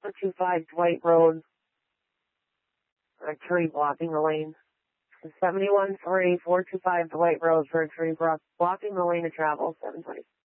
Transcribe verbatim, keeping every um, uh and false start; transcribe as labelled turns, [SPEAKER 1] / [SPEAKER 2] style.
[SPEAKER 1] four two five Dwight Road. A tree blocking the lane. seventy-one three, four two five Dwight Road for a tree block, blocking the lane of travel, seven twenty.